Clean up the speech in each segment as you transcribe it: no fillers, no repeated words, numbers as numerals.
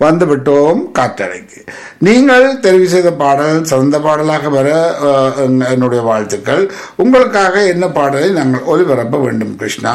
வந்துவிட்டோம் காற்றலைக்கு. நீங்கள் தெரிவு செய்த பாடல் சிறந்த பாடலாக வர என்னுடைய வாழ்த்துக்கள். உங்களுக்காக என்ன பாடலை நாங்கள் ஒலிபரப்ப வேண்டும் கிருஷ்ணா?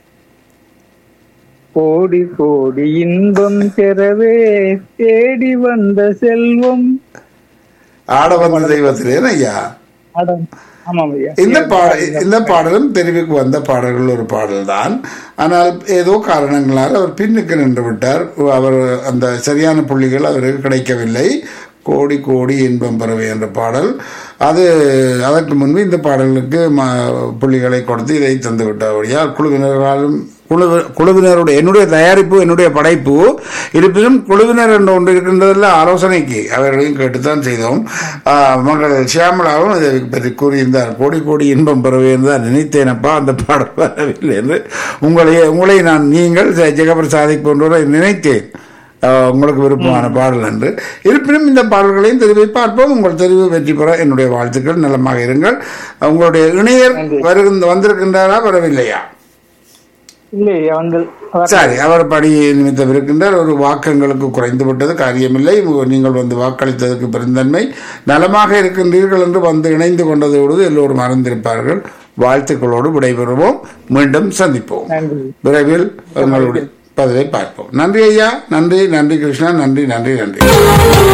கோடி கோடி இன்பம் பெறவே தேடி வந்த செல்வம். ஆட வந்த தெய்வத்திலே ஐயா. ஆமாம் ஐயா. இந்த பாடலும் தெரிவுக்கு வந்த பாடல்கள் ஒரு பாடல் தான். ஆனால் ஏதோ காரணங்களால் அவர் பின்னுக்கு நின்று விட்டார். அவர் அந்த சரியான புள்ளிகள் அவருக்கு கிடைக்கவில்லை. கோடி கோடி இன்பம் பெறவே என்ற பாடல் அது அதற்கு முன்பு இந்த பாடலுக்கு புள்ளிகளை கொடுத்து இதை தந்து விட்டார். குழுவினருடைய என்னுடைய தயாரிப்பு என்னுடைய படைப்பு இருப்பினும் குழுவினர் என்ற ஒன்று இருக்கின்றதில் ஆலோசனைக்கு அவர்களையும் கேட்டுத்தான் செய்தோம். மகள் சியாமலாவும் இதை பற்றி கூறியிருந்தார். கோடி கோடி இன்பம் பெறவே தான் நினைத்தேனப்பா, அந்த பாடல் வரவில்லை என்று உங்களை நான் நீங்கள் ஜெகபிரசாதி போன்றவரை நினைத்தேன் உங்களுக்கு விருப்பமான பாடல் என்று. இருப்பினும் இந்த பாடல்களையும் தெரிவை பார்ப்போம். உங்கள் தெரிவு வெற்றி பெற என்னுடைய வாழ்த்துக்கள். நலமாக இருங்கள். உங்களுடைய இணையர் வந்திருக்கின்றாரா வரவில்லையா? சரி, அவர் பணி நிமித்தம் இருக்கின்றார். ஒரு வாக்கங்களுக்கு குறைந்து விட்டது, காரியமில்லை. நீங்கள் வந்து வாக்களித்ததற்கு பெருந்தன்மை. நலமாக இருக்கின்றீர்கள் என்று வந்து இணைந்து கொண்டதோடு எல்லோரும் மறந்திருப்பார்கள். வாழ்த்துக்களோடு விடைபெறுவோம். மீண்டும் சந்திப்போம். விரைவில் உங்களுடைய பதிலை பார்ப்போம். நன்றி ஐயா. நன்றி நன்றி கிருஷ்ணா. நன்றி நன்றி நன்றி.